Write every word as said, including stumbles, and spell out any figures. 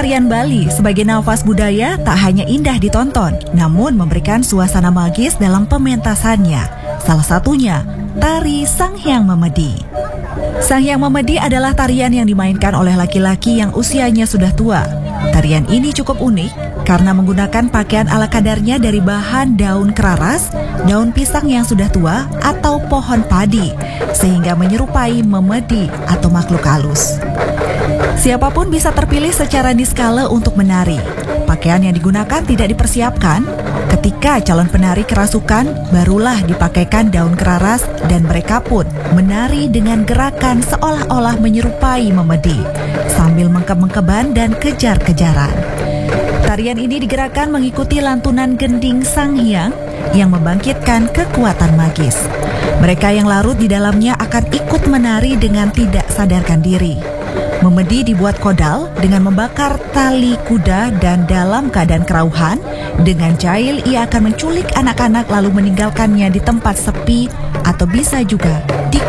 tarian Bali sebagai nafas budaya tak hanya indah ditonton, namun memberikan suasana magis dalam pementasannya. Salah satunya, tari Sanghyang Memedi. Sanghyang Memedi adalah tarian yang dimainkan oleh laki-laki yang usianya sudah tua. Tarian ini cukup unik karena menggunakan pakaian ala kadarnya dari bahan daun keraras, daun pisang yang sudah tua, atau pohon padi, sehingga menyerupai memedi atau makhluk halus. Siapapun bisa terpilih secara niskala untuk menari. Pakaian yang digunakan tidak dipersiapkan. Ketika calon penari kerasukan, barulah dipakaikan daun keraras dan mereka pun menari dengan gerakan seolah-olah menyerupai memedi, sambil mengkeb-mengkeban dan kejar-kejaran. Tarian ini digerakkan mengikuti lantunan gending Sanghyang yang membangkitkan kekuatan magis. Mereka yang larut di dalamnya akan ikut menari dengan tidak sadarkan diri. Memedi dibuat kodal dengan membakar tali kuda dan dalam keadaan kerauhan, dengan jahil ia akan menculik anak-anak lalu meninggalkannya di tempat sepi atau bisa juga di